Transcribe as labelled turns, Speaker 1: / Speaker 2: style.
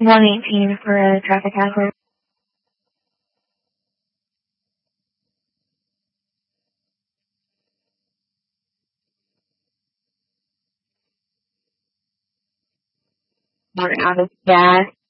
Speaker 1: 118 for a traffic hazard. We're out of gas.